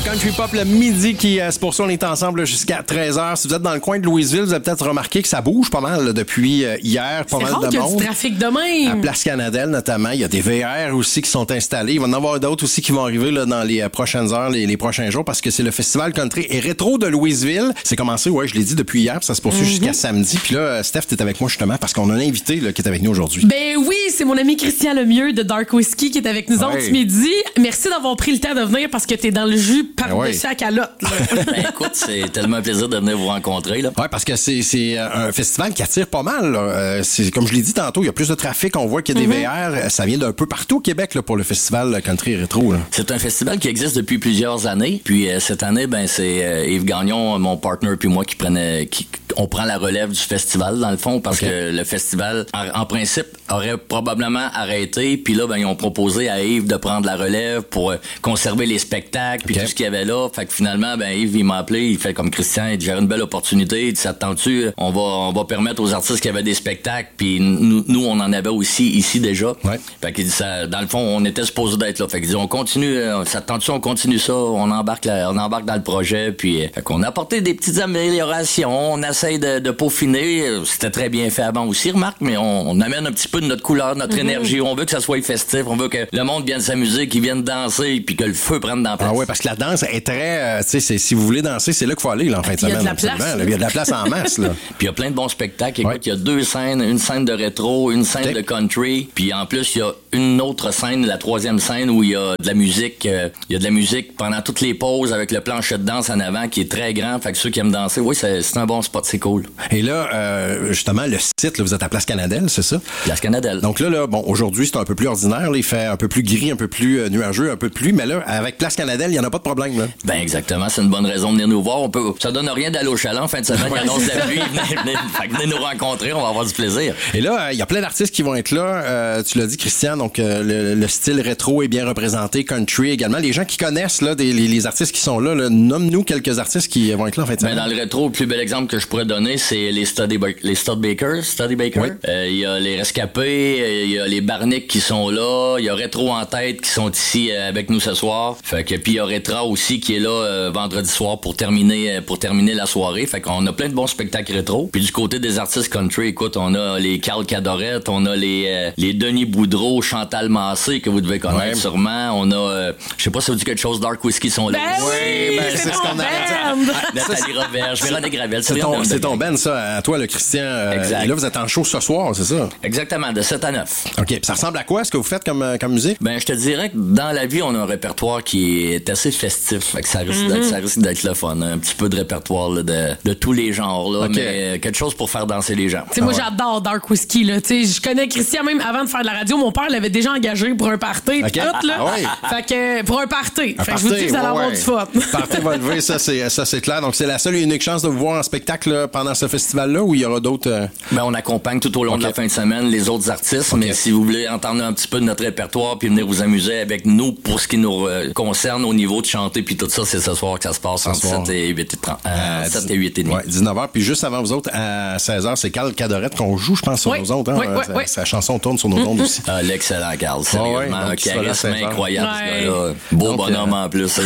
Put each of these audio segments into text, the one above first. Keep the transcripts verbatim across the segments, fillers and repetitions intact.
Country Pop le midi qui euh, se poursuit. On est ensemble là, jusqu'à treize heures. Si vous êtes dans le coin de Louisville, vous avez peut-être remarqué que ça bouge pas mal là, depuis euh, hier. Pas C'est mal rare de qu'il y a monde. du trafic de même. À Place Canadelle notamment. Il y a des V R aussi qui sont installés. Il va y en avoir d'autres aussi qui vont arriver là, dans les euh, prochaines heures, les, les prochains jours, parce que c'est le Festival Country et Rétro de Louisville. C'est commencé, ouais, je l'ai dit, depuis hier. Puis ça se poursuit mm-hmm. jusqu'à samedi. Puis là, Steph, t'es avec moi justement parce qu'on a un invité là, qui est avec nous aujourd'hui. Ben oui, c'est mon ami Christian Lemieux de Dark Whiskey qui est avec nous ouais. autres ce midi. Merci d'avoir pris le temps de venir parce que t'es dans le jus par-dessus ouais. la calotte. Ben écoute, c'est tellement un plaisir de venir vous rencontrer. Là. Ouais, parce que c'est, c'est un festival qui attire pas mal. Euh, c'est, comme je l'ai dit tantôt, il y a plus de trafic. On voit qu'il y a des mm-hmm. V R. Ça vient d'un peu partout au Québec là, pour le festival Country Rétro. Là. C'est un festival qui existe depuis plusieurs années. Puis euh, cette année, ben c'est euh, Yves Gagnon, mon partner, puis moi qui prenait, qui, on prend la relève du festival dans le fond parce okay. que le festival, en, en principe, aurait probablement arrêté. Puis là, ben ils ont proposé à Yves de prendre la relève pour euh, conserver les spectacles puis okay. tout ce qu'il y avait là. Fait que finalement, ben Yves il m'a appelé, il fait comme Christian, il dit j'ai une belle opportunité, il dit ça te tente-tu, on va on va permettre aux artistes qui avaient des spectacles, puis nous, nous on en avait aussi ici déjà. Ouais. Fait qu'il dit ça, dans le fond on était supposé d'être là. Fait qu'il dit on continue, ça te tente-tu, on continue ça, on embarque là, on embarque dans le projet, puis fait qu'on a apporté des petites améliorations, on essaye de, de peaufiner, c'était très bien fait avant aussi, remarque, mais on, on amène un petit peu de notre couleur, de notre mm-hmm. énergie, on veut que ça soit festif, on veut que le monde vienne s'amuser, qu'ils viennent danser, puis que le feu prenne dans la place. Ah ouais, parce que la danse est très, euh, tu sais, c'est, si vous voulez danser, c'est là qu'il faut aller là, en fin de semaine. Il y a de la place. Il y a de la place en masse. Là. Puis il y a plein de bons spectacles. Écoute, il ouais. y a deux scènes, une scène de rétro, une scène okay. de country. Puis en plus, il y a une autre scène, la troisième scène, où il y a de la musique. Euh, il y a de la musique pendant toutes les pauses avec le plancher de danse en avant qui est très grand. Fait que ceux qui aiment danser, oui, c'est, c'est un bon spot, c'est cool. Et là, euh, justement, le site, là, vous êtes à Place Canadelle, c'est ça? Place Canadelle. Donc là, là bon, aujourd'hui, c'est un peu plus ordinaire. Là, il fait un peu plus gris, un peu plus euh, nuageux, un peu plus. Mais là, avec Place Canadelle, il n'y en a pas de problème. Là. Ben exactement, c'est une bonne raison de venir nous voir. On peut, ça donne rien d'aller au chalet en fin de semaine, il annonce la pluie, venez, venez, venez nous rencontrer, on va avoir du plaisir. Et là, il euh, y a plein d'artistes qui vont être là. Euh, tu l'as dit, Christian, donc euh, le, le style rétro est bien représenté, country également. Les gens qui connaissent là, des, les, les artistes qui sont là, là, nomme-nous quelques artistes qui vont être là en fin de semaine. Ben, dans le rétro, le plus bel exemple que je pourrais donner, c'est les Study, les Studebakers. Studebaker. Il oui. euh, y a les Rescapés, il y a les Barnick qui sont là, il y a Rétro en tête qui sont ici euh, avec nous ce soir. Fait que puis il y a Rétra aussi qui est là euh, vendredi soir pour terminer pour terminer la soirée. Fait qu'on a plein de bons spectacles rétro. Puis du côté des artistes country, écoute, on a les Carl Cadorette, on a les euh, les Denis Boudreau, Chantal Massé que vous devez connaître ouais. sûrement. On a euh, je sais pas si ça vous dit quelque chose, Dark Whiskey sont là. Ben oui, ben c'est, c'est ce qu'on a dit. Nathalie Roberge, Véronique Gravel. C'est, c'est ton c'est ton ben ça à toi le Christian. Euh, exact. Et là vous êtes en show ce soir, c'est ça? Exactement, de sept à neuf. OK, puis ça ressemble à quoi ce que vous faites comme comme musique? Ben je te dirais que dans la vie, on a un répertoire qui est assez festif, fait que ça risque mm-hmm. d'être ça risque d'être le fun, un petit peu de répertoire là, de de tous les genres là, okay. mais quelque chose pour faire danser les gens. Tu sais, moi ouais. j'adore Dark Whiskey là, tu sais, je connais Christian même avant de faire de la radio, mon père l'avait déjà engagé pour un party okay. tout là. Ah, ouais. Fait que pour un party, un fait que je vous dis que vous allez ouais, avoir ouais. du fun. Party va lever, ça c'est ça c'est clair. Donc c'est la seule et unique chance de vous voir en spectacle là, pendant ce festival là ou il y aura d'autres euh... Ben on accompagne tout au long okay. de la fin de semaine les autres artistes, okay. mais si vous voulez entendre un petit peu de notre répertoire puis venir vous amuser avec nous pour ce qui nous euh, concerne au niveau de chanter puis tout ça, c'est ce soir que ça se passe entre sept et huit et trente. Euh, sept et huit et demi. Ouais, dix-neuf heures puis juste avant vous autres à seize heures, c'est Carl Cadorette qu'on joue je pense sur oui. nos ondes hein. Oui, oui, sa, oui. sa chanson tourne sur nos ondes mm-hmm. aussi. Ah, l'excellent Carl, sérieusement, oh, ouais, un charisme incroyable ouais. ce gars-là. Beau donc, bonhomme euh... en plus.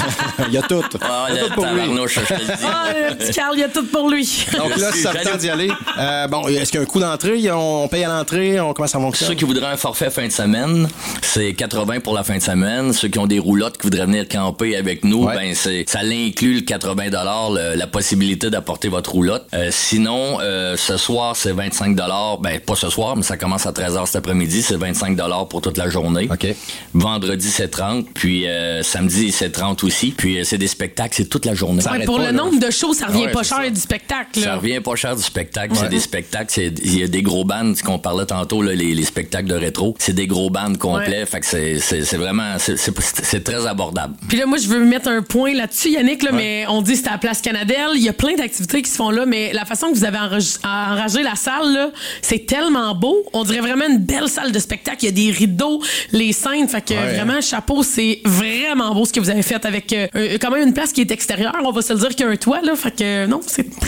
Il y a tout. Ah, le tabarnouche, je te le dis. Ah, le petit Carl, il y a tout pour lui. Donc là, ça me tente d'y aller. Euh, bon, est-ce qu'il y a un coût d'entrée? On paye à l'entrée? On commence à monter? Ceux qui voudraient un forfait fin de semaine, c'est quatre-vingts pour la fin de semaine. Ceux qui ont des roulottes qui voudraient venir camper avec nous, ouais. ben c'est ça l'inclut le quatre-vingts dollars, le, la possibilité d'apporter votre roulotte. Euh, sinon, euh, ce soir, c'est vingt-cinq dollars. Ben, pas ce soir, mais ça commence à treize heures cet après-midi. C'est vingt-cinq dollars pour toute la journée. OK. Vendredi, c'est trente. Puis euh, samedi, c'est trente aussi. Puis euh, c'est des spectacles, c'est toute la journée. Ouais, pour pas, le là. nombre de shows, ça revient ouais, pas cher ça. du spectacle. Là. Ça revient pas cher du spectacle. Ouais. C'est des spectacles. C'est, il y a des gros bands, qu'on parlait tantôt, là, les, les spectacles de rétro. C'est des gros bands complets. Ouais. Fait que c'est, c'est, c'est vraiment, c'est, c'est, c'est très abordable. Puis là, moi, je veux mettre un point là-dessus, Yannick, là, ouais. mais on dit que c'est à la Place Canadelle. Il y a plein d'activités qui se font là, mais la façon que vous avez enragi- enragé la salle, là, c'est tellement beau. On dirait vraiment une belle salle de spectacle. Il y a des rideaux, les scènes. Fait que ouais. vraiment, chapeau, c'est vraiment beau ce que vous avez fait avec euh, quand même une place qui est extérieure. On va se le dire qu'il y a un toit, là. Fait que non, c'est très,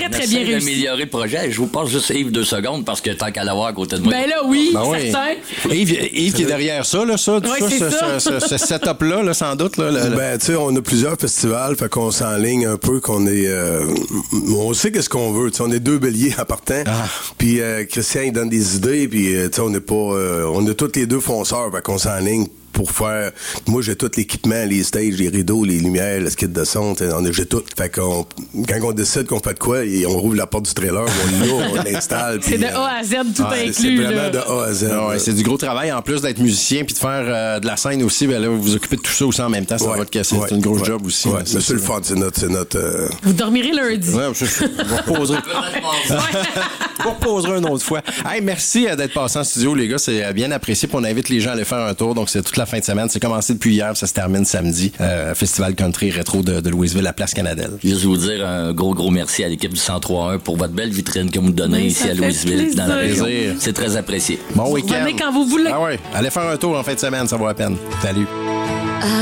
très bien réussi. D'améliorer le projet. Je vous passe juste Yves deux secondes parce que tant qu'à l'avoir à côté de moi. Ben là, oui, Ben oui. certain. Yves, Yves qui est derrière ça, là, ça, tout Ouais, ça, c'est ce, ça. ce, ce, ce setup-là, là, sans doute. Là, le, le- Ben, tu sais, on a plusieurs festivals, fait qu'on s'enligne un peu, qu'on est... euh, on sait qu'est-ce qu'on veut, tu sais, on est deux béliers en partant, Ah. puis euh, Christian, il donne des idées, puis, euh, tu sais, on n'est pas... euh, on est tous les deux fonceurs, fait qu'on s'enligne pour faire... Moi, j'ai tout l'équipement, les stages, les rideaux, les lumières, le skit de son, t'sais, on a, j'ai tout. Fait qu'on... Quand on décide qu'on fait de quoi, et on rouvre la porte du trailer, on l'ouvre, on l'installe. C'est puis, de euh, A à Z, tout ouais, inclus. C'est vraiment là. de A à Z. Ah ouais, là. c'est du gros travail. En plus d'être musicien puis de faire euh, de la scène aussi, ben là, vous vous occupez de tout ça aussi en même temps. Ça Ouais, va être c'est ouais, une grosse ouais. job aussi. Ouais, là, mais ça, c'est le fun, c'est notre... C'est notre euh, Vous dormirez lundi. Ouais, je, je, je vous reposerai. Je vous reposerai une autre fois. Hey, merci euh, d'être passé en studio, les gars. C'est euh, bien apprécié. Puis on invite les gens à aller faire un tour. Donc, c'est toute la fin de semaine. C'est commencé depuis hier. Ça se termine samedi. Euh, Festival Country Rétro de, de Louisville à Place Canadelle. Juste vous dire un gros, gros merci à l'équipe du cent trois un pour votre belle vitrine que vous donnez Oui, ici ça à fait Louisville, dans la plaisir. région. C'est très apprécié. Bon week-end. Revenez quand vous voulez. Ah ouais. Allez faire un tour en fin de semaine. Ça vaut la peine. Salut.